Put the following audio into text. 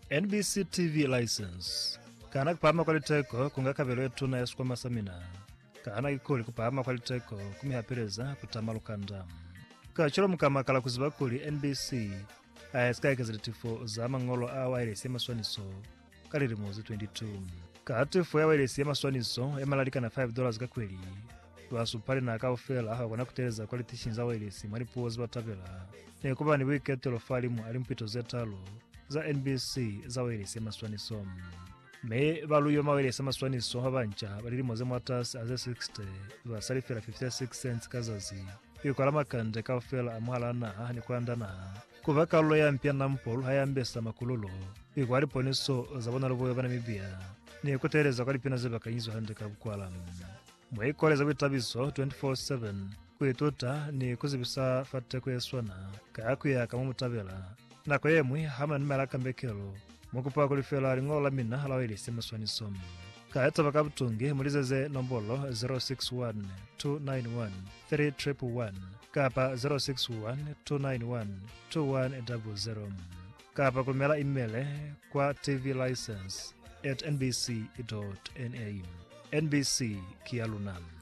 NBC TV license. Kana kupama kwaliteko kungakabelwe tuna yasukwa masamina. Kana ikuli kupama kwaliteko kumihapireza kutama lukanda. Kachiro mukamakala kuzibakuli NBC ayasikaikezilitifo za mangolo awa ilesi maswaniso kaliri muzi 22. Katifu yawa ilesi maswaniso emalalika na $5 kakweli. Wasupali na akaufela wakona kuteleza quality shinza wa ilesi maripuozi watavela. Nikuba ni wiketelo falimu alimpito zetalo za NBC za wa ilesi maswaniso. Me baluyo mawelesi maswaniso habancha baliri moze mwatasi aze 60 wasalifela 56 cents kazazi. Yukola makande kaufela amuhalana ni kuandana. Kuva kalulo ya mpia na mpolu hayambesa makululu. Yukwali poniso zabona lubo yobana mibia. Ni kutereza kwa lipina zeba kanyizo handeka bukwala. Mwekoleza witabiso 24/7. Kuituta ni kuzibisa fate kuyeswana. Kayakuya kamutabela. Na kwa yemwi hama nimelaka mbekelo. Mukupa kulifela ringola mina halawelisi maswaniso. Kaeta bakabutungi mulizeze nombolo 061-291-311 kapa 061-291-2100 kapa kumela imele kwa tvlicense@nbc.na. NBC Kialunam.